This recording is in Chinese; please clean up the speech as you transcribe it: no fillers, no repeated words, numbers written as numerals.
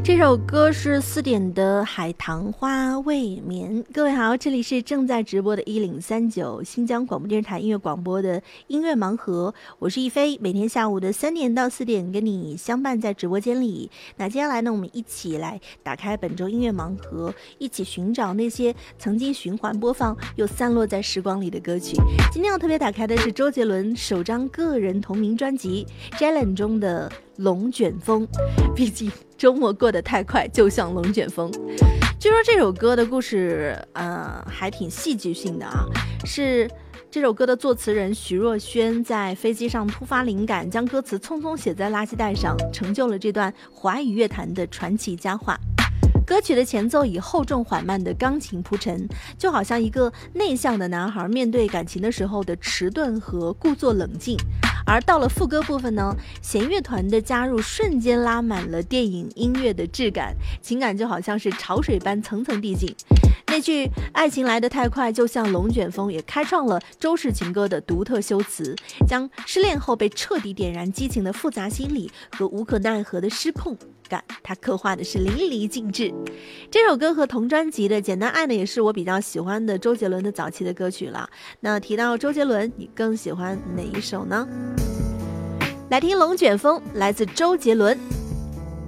这首歌是4点的海棠花未眠。各位好，这里是正在直播的1039新疆广播电视台音乐广播的音乐盲盒，我是一飞，每天下午的3点到4点跟你相伴在直播间里。那接下来呢，我们一起来打开本周音乐盲盒，一起寻找那些曾经循环播放又散落在时光里的歌曲。今天要特别打开的是周杰伦首张个人同名专辑《Jalen》中的龙卷风，毕竟周末过得太快，就像龙卷风。据说这首歌的故事还挺戏剧性的啊，是这首歌的作词人徐若瑄在飞机上突发灵感，将歌词匆匆写在垃圾袋上，成就了这段华语乐坛的传奇佳话。歌曲的前奏以厚重缓慢的钢琴铺陈，就好像一个内向的男孩面对感情的时候的迟钝和故作冷静。而到了副歌部分呢，弦乐团的加入瞬间拉满了电影音乐的质感，情感就好像是潮水般层层递进。那句爱情来得太快就像龙卷风也开创了周氏情歌的独特修辞，将失恋后被彻底点燃激情的复杂心理和无可奈何的失控感，它刻画的是淋漓尽致。这首歌和同专辑的《简单爱》呢，也是我比较喜欢的周杰伦的早期的歌曲了。那提到周杰伦，你更喜欢哪一首呢？来听《龙卷风》，来自周杰伦。